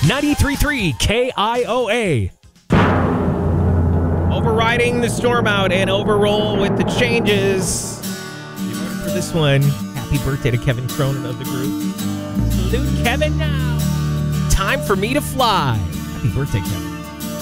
93.3 KIOA. Overriding the storm out and overroll with the changes. You voted for this one. Happy birthday to Kevin Cronin of the group. Salute Kevin now. Time for me to fly. Happy birthday, Kevin.